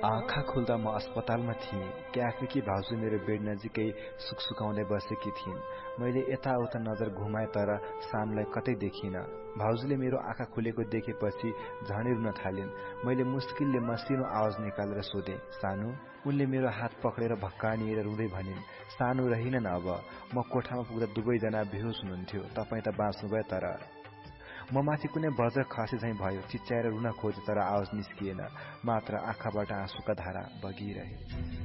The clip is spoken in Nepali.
आँखा खुल्दा म अस्पतालमा थिएँ। क्याफेकी भाउजू मेरो बेड नजिकै सुकसुकाउँदै बसेकी थिइन्। मैले यताउता नजर घुमाए तर सानुलाई कतै देखिन। भाउजूले मेरो आँखा खुलेको देखेपछि झनै रुन थालिन्। मैले मुस्किलले मसिनो आवाज निकालेर सोधेँ, सानु? उनले मेरो हात पक्रेर भक्कानिएर रुँदै भनिन्, सानु रहिनन् अब। म कोठामा पुग्दा दुवैजना बेहोस हुनुहुन्थ्यो। तपाईँ त बाँच्नुभयो तर। म माथि कुनै वज्र खसे झैं भयो। चिच्याएर रुन खोजे तर आवाज निस्किएन, मात्र आँखाबाट आँसुका धारा बगिरहे।